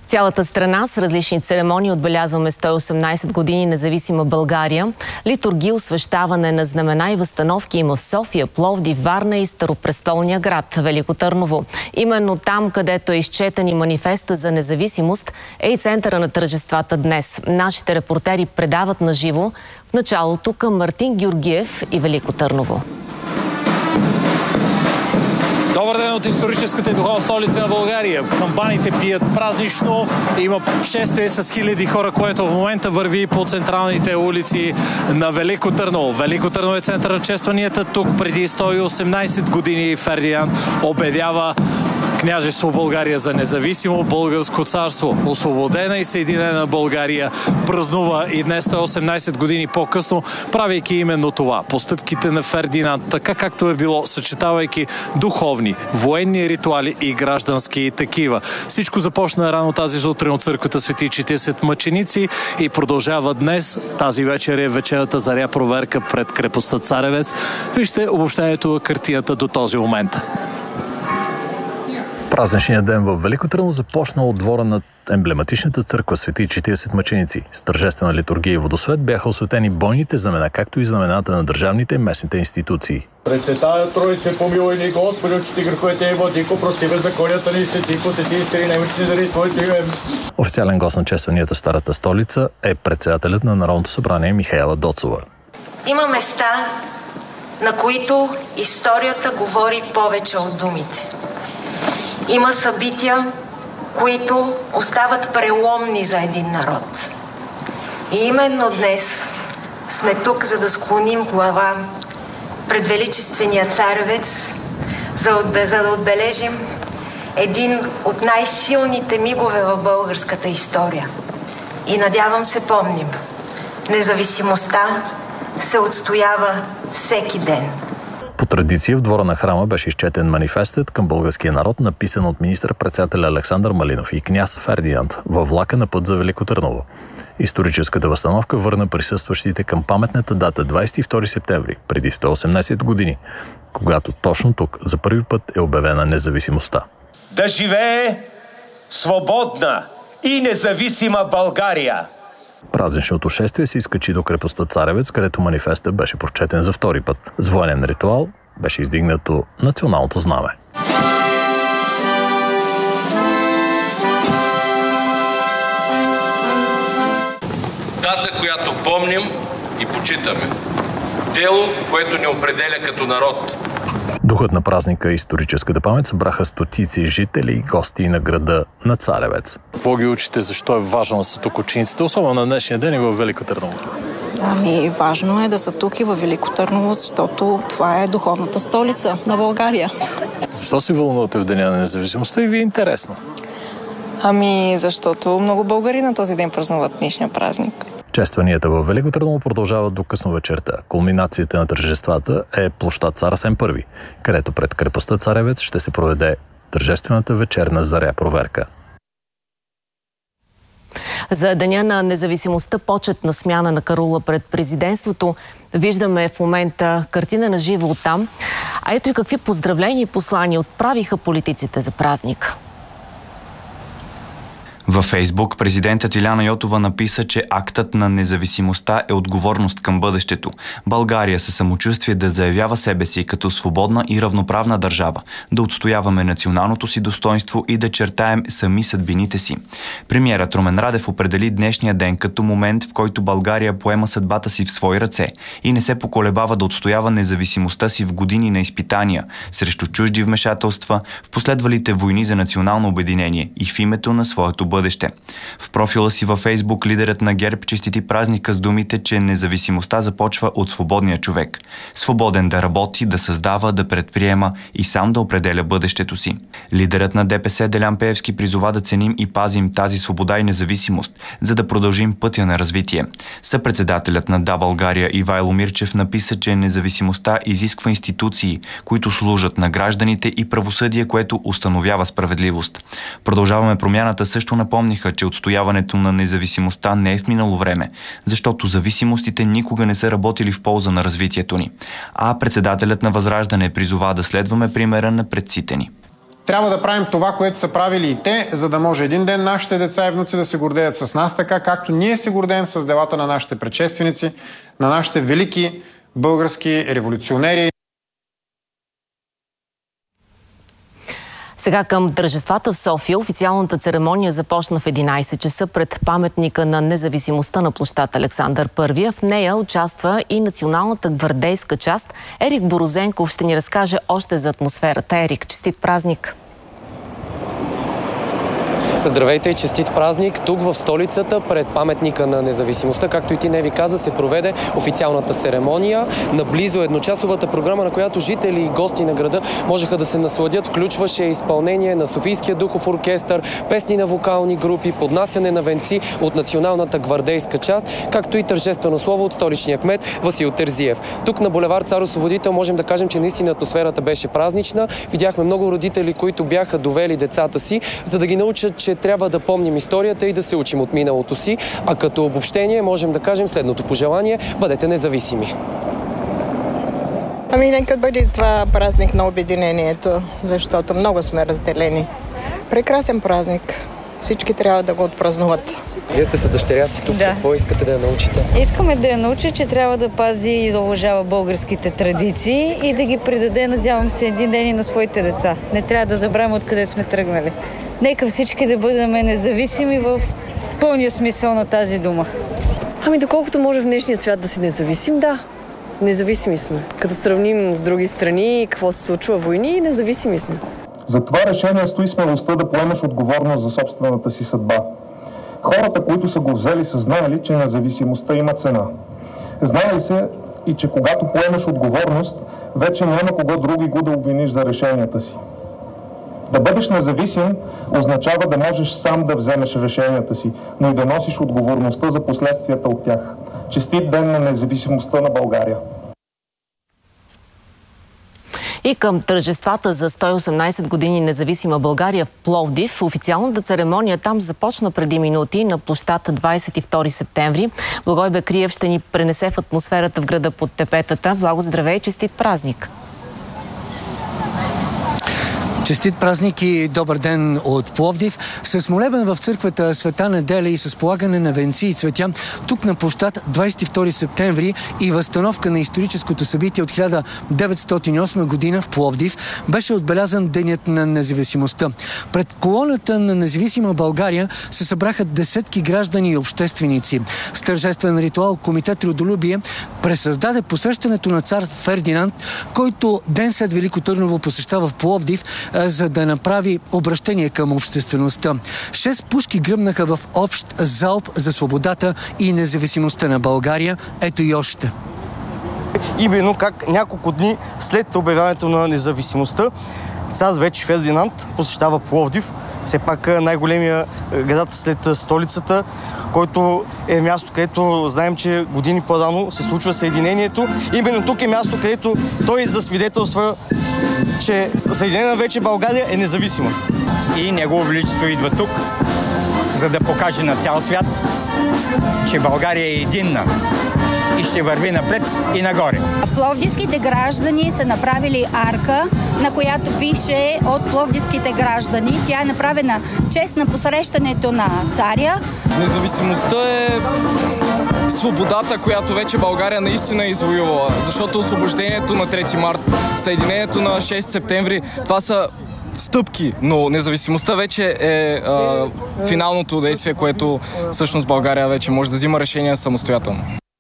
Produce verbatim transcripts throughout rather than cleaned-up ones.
Цялата страна с различни церемонии отбелязваме сто и осемнайсет години независима България. Литургия, освещаване на знамена и възстановки има в София, Пловдив, Варна и Старопрестолния град Велико Търново. Именно там, където е изчетен и манифеста за независимост, е и центъра на тържествата днес. Нашите репортери предават на живо в началото към Мартин Георгиев и Велико Търново. Добър ден от историческата и духовна столица на България. Камбаните пият празнично. Има шествие с хиляди хора, което в момента върви по централните улици на Велико Търново. Велико Търново е център на честванията. Тук преди сто и осемнайсет години Фердинанд обявява Княжество България за независимо българско царство. Освободена и съединена България празнува и днес сто и осемнайсет години по-късно, правейки именно това. Постъпките на Фердинанд, така както е било, съчетавайки духовни, военни ритуали и граждански такива. Всичко започна рано тази сутрин от църквата Свети четирийсет мъченици и продължава днес. Тази вечер е вечерната заря проверка пред крепостта Царевец. Вижте обобщението на картината до този момент. Празничният ден в Велико Търново започна от двора на емблематичната църква Свети четирийсет мъченици. С тържествена литургия и водосвет бяха осветени бойните знамена, както и знамената на държавните и местните институции. Пресветая Троице, помилуй ни, Господи, очисти греховете и владико, прости беззаконията ни, свети, посети изцели немощни заради Твоето име. Официален гост на честванията в Старата столица е председателят на Народното събрание Михаела Доцова. Има места, на които историята говори повече от думите. Има събития, които остават преломни за един народ. И именно днес сме тук, за да склоним глава пред величествения царевец, за да отбележим един от най-силните мигове в българската история. И надявам се помним, независимостта се отстоява всеки ден. По традиция в двора на храма беше изчетен манифестът към българския народ, написан от министър-председателя Александър Малинов и княз Фердинанд във влака на път за Велико Търново. Историческата възстановка върна присъстващите към паметната дата двайсет и втори септември, преди сто и осемнайсет години, когато точно тук за първи път е обявена независимостта. Да живее свободна и независима България! Празничното шествие се изкачи до крепостта Царевец, където манифестът беше прочетен за втори път. С военен ритуал беше издигнато националното знаме. Дата, която помним и почитаме. Дело, което ни определя като народ. Духът на празника и историческата памет събраха стотици жители и гости на града на Царевец. Какво ги учите, защо е важно да са тук учениците, особено на днешния ден и в Велико Търново? Ами, важно е да са тук и в Велико Търново, защото това е духовната столица на България. Защо се вълнувате в Деня на независимостта и ви е интересно? Ами, защото много българи на този ден празнуват днешния празник. Честванията във Велико Търново продължават до късно вечерта. Кулминацията на тържествата е площад Цар Асен Първи, където пред крепостта Царевец ще се проведе тържествената вечерна заря проверка. За Деня на независимостта, почетна смяна на карула пред президентството, виждаме в момента картина на живо оттам. А ето и какви поздравления и послания отправиха политиците за празник. Във Фейсбук президентът Иляна Йотова написа, че актът на независимостта е отговорност към бъдещето. България със самочувствие да заявява себе си като свободна и равноправна държава, да отстояваме националното си достоинство и да чертаем сами съдбините си. Премиерът Румен Радев определи днешния ден като момент, в който България поема съдбата си в свои ръце и не се поколебава да отстоява независимостта си в години на изпитания, срещу чужди вмешателства, в последвалите войни за национално обединение и в името на своето бъдеще. бъдеще. В профила си във Фейсбук лидерът на ГЕРБ честити празника с думите, че независимостта започва от свободния човек. Свободен да работи, да създава, да предприема и сам да определя бъдещето си. Лидерът на ДПС Делян Пеевски призова да ценим и пазим тази свобода и независимост, за да продължим пътя на развитие. Съпредседателят на Да, България Ивайло Мирчев написа, че независимостта изисква институции, които служат на гражданите и правосъдие, което установява справедливост. Продължаваме промяната също напомниха, че отстояването на независимостта не е в минало време, защото зависимостите никога не са работили в полза на развитието ни. А председателят на Възраждане призова да следваме примера на предците ни. Трябва да правим това, което са правили и те, за да може един ден нашите деца и внуци да се гордеят с нас, така както ние се гордеем с делата на нашите предшественици, на нашите велики български революционери. Сега към тържествата в София. Официалната церемония започна в единайсет часа пред паметника на независимостта на площад Александър Първи. В нея участва и националната гвардейска част. Ерик Борозенков ще ни разкаже още за атмосферата. Ерик, честит празник! Здравейте и честит празник! Тук в столицата, пред паметника на независимостта, както и ти, Неви, каза, се проведе официалната церемония. Наблизо едночасовата програма, на която жители и гости на града можеха да се насладят, включваше изпълнение на Софийския духов оркестър, песни на вокални групи, поднасяне на венци от националната гвардейска част, както и тържествено слово от столичния кмет Васил Терзиев. Тук на булевард Цар Освободител можем да кажем, че наистина атмосферата беше празнична. Видяхме много родители, които бяха довели децата си, за да ги научат, че трябва да помним историята и да се учим от миналото си, а като обобщение можем да кажем следното пожелание: бъдете независими. Ами нека бъде това празник на обединението, защото много сме разделени. Прекрасен празник. Всички трябва да го отпразнуват. Вие сте с дъщеря си тук. Да. Какво искате да я научите? Искаме да я научи, че трябва да пази и да уважава българските традиции и да ги предаде, надявам се, един ден и на своите деца. Не трябва да забравяме откъде сме тръгнали. Нека всички да бъдем независими в пълния смисъл на тази дума. Ами доколкото може в днешния свят да си независим, да. Независими сме. Като сравним с други страни, какво се случва, войни, независими сме. За това решение стои смелостта да поемеш отговорност за собствената си съдба. Хората, които са го взели, са знаели, че независимостта има цена. Знаели се и че когато поемеш отговорност, вече няма кого други го да обвиниш за решенията си. Да бъдеш независим означава да можеш сам да вземеш решенията си, но и да носиш отговорността за последствията от тях. Честит ден на независимостта на България! И към тържествата за сто и осемнайсет години независима България в Пловдив, официалната церемония там започна преди минути на площад двайсет и втори септември. Благой Бекриев ще ни пренесе в атмосферата в града под тепетата. Благо, здравей, честит празник! Честит празник и добър ден от Пловдив. С молебен в църквата Света Неделя и с полагане на венци и цветя тук на площад двайсет и втори септември и възстановка на историческото събитие от хиляда деветстотин и осма година в Пловдив беше отбелязан Денят на независимостта. Пред колоната на независима България се събраха десетки граждани и общественици. С тържествен ритуал Комитет Родолюбие пресъздаде посрещането на цар Фердинанд, който ден след Велико Търново посещава в Пловдив, за да направи обращение към обществеността. Шест пушки гръмнаха в общ залп за свободата и независимостта на България. Ето и още. Именно как няколко дни след обявяването на независимостта цар вече Фердинанд посещава Пловдив, все пак най-големия град след столицата, който е място, където знаем, че години по-рано се случва съединението. Именно тук е място, където той засвидетелства, че Съединена вече България е независима. И Негово Величество идва тук, за да покаже на цял свят, че България е единна и ще върви напред и нагоре. Пловдивските граждани са направили арка, на която пише от пловдивските граждани. Тя е направена чест на посрещането на царя. Независимостта е свободата, която вече България наистина е извоювала. Защото освобождението на трети март, съединението на шести септември, това са стъпки, но независимостта вече е а, финалното действие, което всъщност България вече може да взима решения самостоятелно.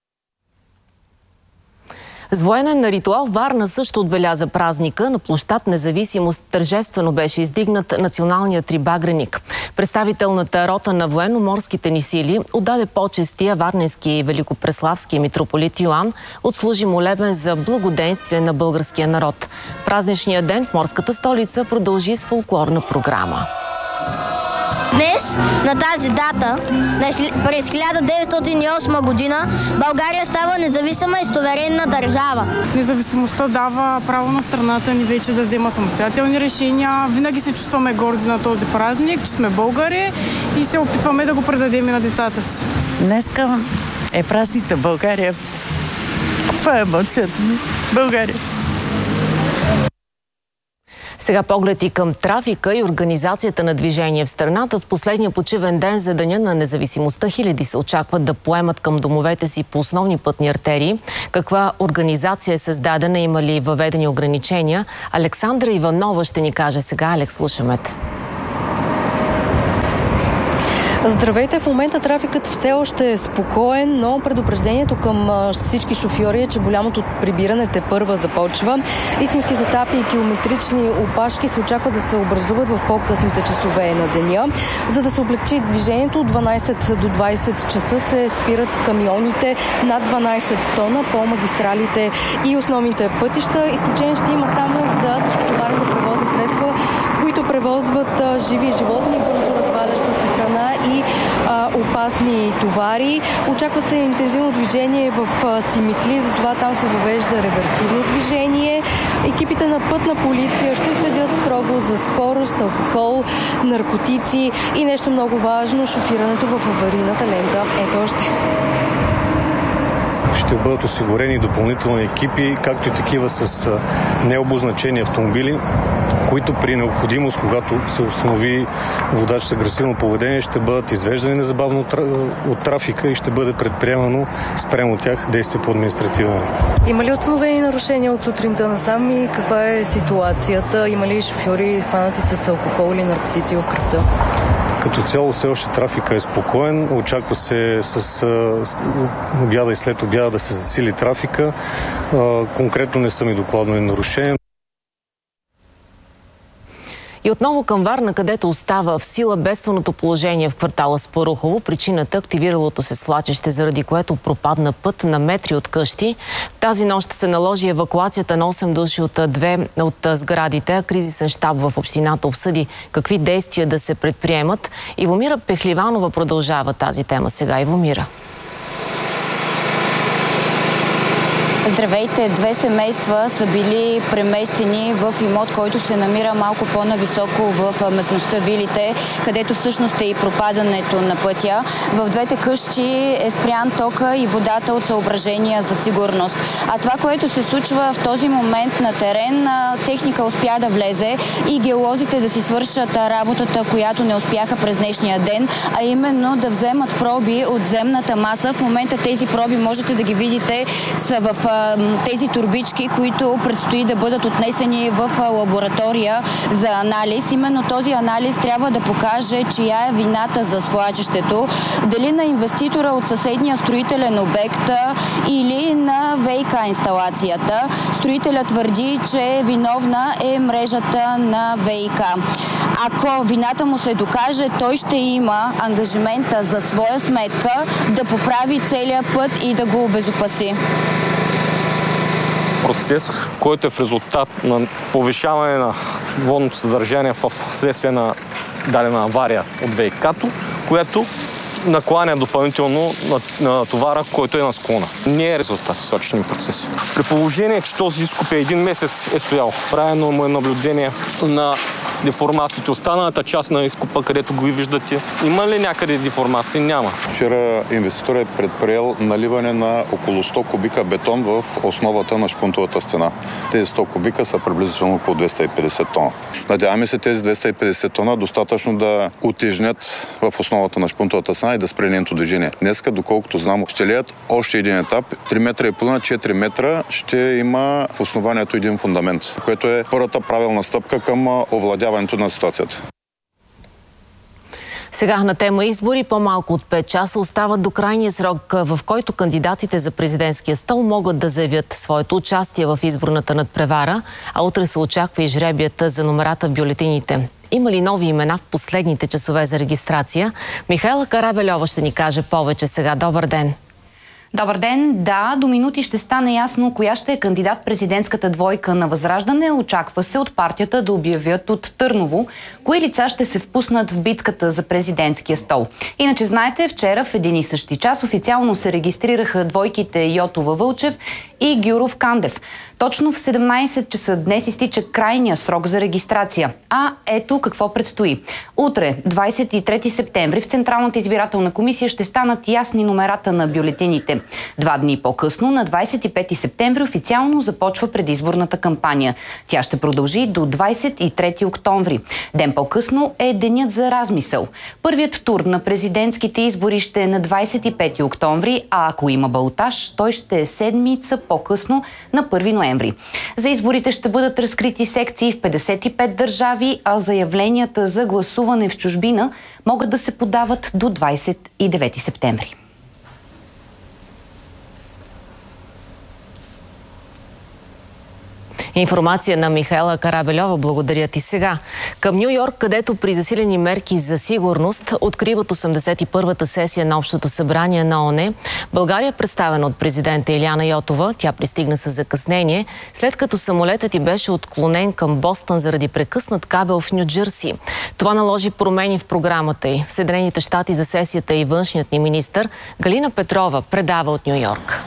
С военен ритуал Варна също отбеляза празника. На площад Независимост тържествено беше издигнат националният трибагреник. Представителната рота на военно-морските ни сили отдаде почести, а варненски и великопреславски митрополит Йоан отслужи молебен за благоденствие на българския народ. Празничният ден в морската столица продължи с фолклорна програма. Днес, на тази дата, през хиляда деветстотин и осма година, България става независима и суверенна държава. Независимостта дава право на страната ни вече да взема самостоятелни решения. Винаги се чувстваме горди на този празник, че сме българи и се опитваме да го предадем и на децата си. Днеска е празник на България. Това е емоцията ми. България. Сега поглед и към трафика и организацията на движение в страната. В последния почивен ден за Деня на независимостта хиляди се очакват да поемат към домовете си по основни пътни артерии. Каква организация е създадена, има ли въведени ограничения? Александра Иванова ще ни каже сега. Алекс, слушаме те. Здравейте! В момента трафикът все още е спокоен, но предупреждението към всички шофьори е, че голямото прибиране тепърва започва. Истинските етапи и километрични опашки се очаква да се образуват в по-късните часове на деня. За да се облегчи движението, от дванайсет до двайсет часа се спират камионите над дванайсет тона по магистралите и основните пътища. Изключение ще има само за тежкотоварните превозни средства, които превозват живи животни, бързо разваляща се храна и а, опасни товари. Очаква се интензивно движение в а, Симитли, затова там се въвежда реверсивно движение. Екипите на пътна полиция ще следят строго за скорост, алкохол, наркотици и нещо много важно – шофирането в аварийната лента. Ето още. Ще бъдат осигурени допълнителни екипи, както и такива с необозначени автомобили, които при необходимост, когато се установи водач с агресивно поведение, ще бъдат извеждани незабавно от трафика и ще бъде предприемано спрямо тях действие по административен ред. Има ли установени нарушения от сутринта насам и каква е ситуацията? Има ли шофьори хванати с алкохол или наркотици в кръвта? Като цяло все още трафика е спокоен. Очаква се с, с обяда и след обяда да се засили трафика. А, конкретно не са ми докладвани нарушения. И отново към Варна, където остава в сила бедственото положение в квартала Спарухово. Причината – активиралото се свлачище, заради което пропадна път на метри от къщи. Тази нощ се наложи евакуацията на осем души от две от сградите, а кризисен щаб в общината обсъди какви действия да се предприемат. Ивомира Пехливанова продължава тази тема сега. Ивомира. Здравейте! Две семейства са били преместени в имот, който се намира малко по-нависоко в местността Вилите, където всъщност е и пропадането на пътя. В двете къщи е спрян тока и водата от съображения за сигурност. А това, което се случва в този момент на терен, техника успя да влезе и геолозите да си свършат работата, която не успяха през днешния ден, а именно да вземат проби от земната маса. В момента тези проби, можете да ги видите, са в тези турбички, които предстои да бъдат отнесени в лаборатория за анализ. Именно този анализ трябва да покаже чия е вината за свлачището. Дали на инвеститора от съседния строителен обект или на ВиК инсталацията. Строителят твърди, че виновна е мрежата на ВиК. Ако вината му се докаже, той ще има ангажимента за своя сметка да поправи целия път и да го обезопаси. Процес, който е в резултат на повишаване на водното съдържание в следствие на дадена авария от ВиК-то, която накланя допълнително на, на товара, който е на склона. Не е резултат от свлачищни процеси. При положение, че този изкоп е един месец е стоял, правено му е наблюдение на деформациите. Останалата част на изкопа, където го виждате, има ли някъде деформации? Няма. Вчера инвеститорът е предприел наливане на около сто кубика бетон в основата на шпунтовата стена. Тези сто кубика са приблизително около двеста и петдесет тона. Надяваме се тези двеста и петдесет тона достатъчно да утежнят в основата на шпунтовата стена и да спре нейното движение. Днеска, доколкото знам, ще леят още един етап. три метра и половина, четири метра ще има в основанието един фундамент, което е първата правилна стъпка към овладяването на ситуацията. Сега на тема избори по-малко от пет часа остават до крайния срок, в който кандидатите за президентския стол могат да заявят своето участие в изборната надпревара, а утре се очаква и жребията за номерата в бюлетините. Има ли нови имена в последните часове за регистрация? Михайла Карабельова ще ни каже повече сега. Добър ден! Добър ден! Да, до минути ще стане ясно коя ще е кандидат президентската двойка на Възраждане. Очаква се от партията да обявят от Търново кои лица ще се впуснат в битката за президентския стол. Иначе знаете, вчера в един и същи час официално се регистрираха двойките Йотова-Вълчев и Гюров-Кандев. Точно в седемнайсет часа днес изтича крайния срок за регистрация. А ето какво предстои. Утре, двайсет и трети септември, в Централната избирателна комисия ще станат ясни номерата на бюлетините. изборите. Два дни по-късно, на двадесет и пети септември, официално започва предизборната кампания. Тя ще продължи до двадесет и трети октомври. Ден по-късно е денят за размисъл. Първият тур на президентските избори ще е на двадесет и пети октомври, а ако има балотаж, той ще е седмица по-късно на първи ноември. За изборите ще бъдат разкрити секции в петдесет и пет държави, а заявленията за гласуване в чужбина могат да се подават до двадесет и девети септември. Информация на Михаела Карабельова. Благодаря ти. Сега към Ню Йорк, където при засилени мерки за сигурност откриват осемдесет и първата сесия на Общото събрание на ООН. България е представена от президента Илияна Йотова. Тя пристигна с закъснение, след като самолетът й беше отклонен към Бостън заради прекъснат кабел в Ню Джърси. Това наложи промени в програмата й. В Съединените щати за сесията и външният ни министър Галина Петрова предава от Ню Йорк.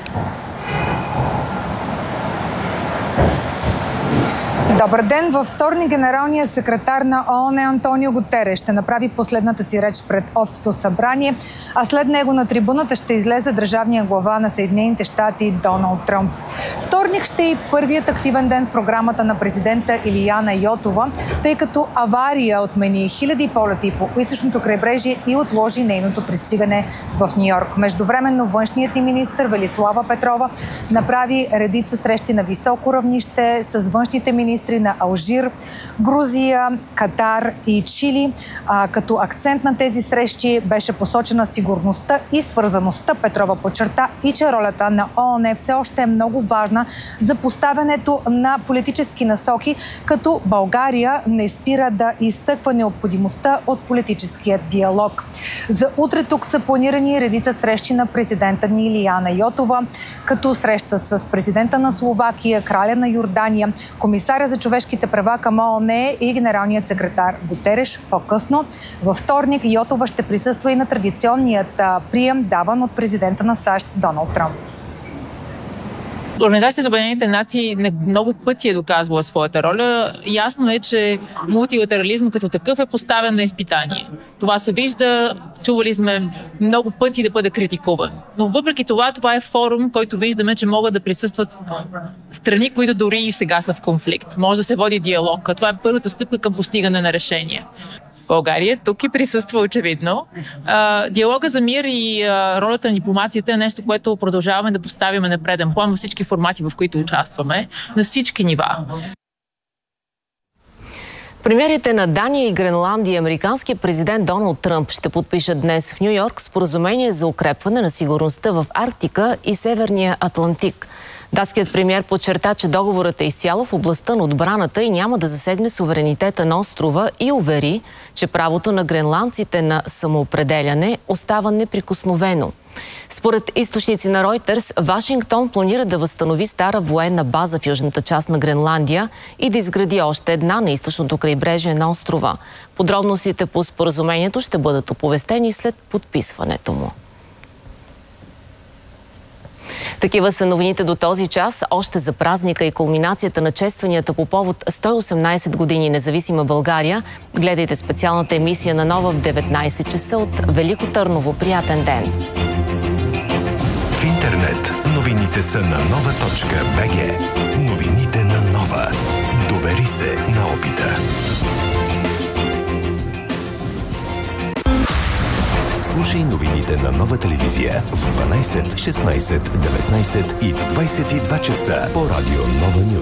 Добър ден! Във вторник генералният секретар на ООН Антонио Гутереш ще направи последната си реч пред Общото събрание, а след него на трибуната ще излезе държавния глава на Съединените щати Доналд Тръмп. Вторник ще е и първият активен ден в програмата на президента Илияна Йотова, тъй като авария отмени хиляди полети по източното крайбрежие и отложи нейното пристигане в Ню Йорк. Междувременно външният ни министър Велислава Петрова направи редица срещи на високо равнище с външните министри на Алжир, Грузия, Катар и Чили. А, като акцент на тези срещи беше посочена сигурността и свързаността. Петрова подчерта и че ролята на ООН все още е много важна за поставянето на политически насоки, като България не спира да изтъква необходимостта от политическия диалог. За утре тук са планирани редица срещи на президента ни Илияна Йотова, като среща с президента на Словакия, краля на Йордания, комисаря за човешките права към ООН и генералният секретар Гутереш. По-късно, във вторник, Йотова ще присъства и на традиционният прием, даван от президента на САЩ Доналд Тръмп. Организацията за Обединените нации много пъти е доказвала своята роля. Ясно е, че мултилатерализм като такъв е поставен на изпитание. Това се вижда, чували сме много пъти да бъде критикуван. Но въпреки това, това е форум, който виждаме, че могат да присъстват страни, които дори и сега са в конфликт. Може да се води диалог. Това е първата стъпка към постигане на решения. България тук и присъства очевидно. Диалога за мир и ролята на дипломацията е нещо, което продължаваме да поставяме на преден план във всички формати, в които участваме, на всички нива. Премиерите на Дания и Гренландия и американският президент Доналд Тръмп ще подпишат днес в Ню Йорк споразумение за укрепване на сигурността в Арктика и Северния Атлантик. Датският премиер подчерта, че договорът е изцяло в областта на отбраната и няма да засегне суверенитета на острова и увери, че правото на гренландците на самоопределяне остава неприкосновено. Според източници на Ройтерс, Вашингтон планира да възстанови стара военна база в южната част на Гренландия и да изгради още една на източното крайбрежие на острова. Подробностите по споразумението ще бъдат оповестени след подписването му. Такива са новините до този час. Още за празника и кулминацията на честванията по повод сто и осемнадесет години независима България. Гледайте специалната емисия на Нова в деветнадесет часа от Велико Търново. Приятен ден! В интернет новините са на нова точка бе же. Новините на Нова. Довери се на опита. Слушай новините на Нова телевизия в дванадесет, шестнадесет, деветнадесет и в двадесет и два часа по радио Нова Нюз.